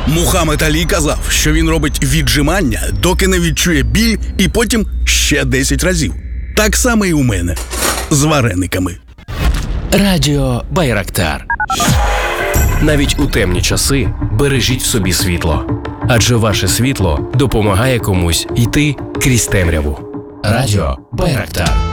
Мухаммед Алі казав, що він робить віджимання, доки не відчує біль, і потім ще 10 разів. Так само і у мене. З варениками. Радіо Байрактар. Навіть у темні часи бережіть в собі світло. Адже ваше світло допомагає комусь йти крізь темряву. Радіо Байрактар.